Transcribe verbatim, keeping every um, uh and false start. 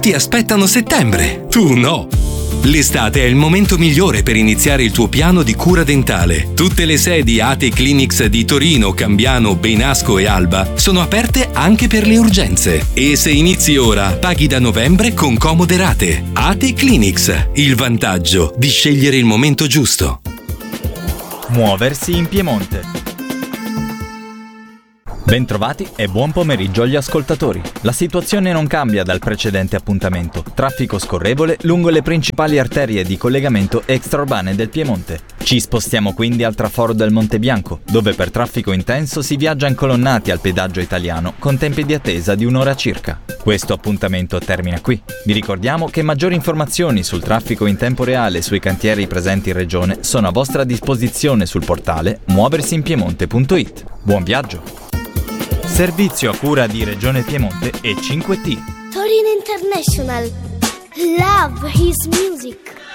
Tutti aspettano settembre, tu no! L'estate è il momento migliore per iniziare il tuo piano di cura dentale. Tutte le sedi A T E Clinics di Torino, Cambiano, Beinasco e Alba sono aperte anche per le urgenze. E se inizi ora, paghi da novembre con comode rate. A T E Clinics, il vantaggio di scegliere il momento giusto. Muoversi in Piemonte. Bentrovati e buon pomeriggio agli ascoltatori. La situazione non cambia dal precedente appuntamento. Traffico scorrevole lungo le principali arterie di collegamento extraurbane del Piemonte. Ci spostiamo quindi al traforo del Monte Bianco, dove per traffico intenso si viaggia incolonnati al pedaggio italiano con tempi di attesa di un'ora circa. Questo appuntamento termina qui. Vi ricordiamo che maggiori informazioni sul traffico in tempo reale sui cantieri presenti in regione sono a vostra disposizione sul portale muoversinpiemonte punto it. Buon viaggio! Servizio a cura di Regione Piemonte e cinque T. Torino International. Love his music.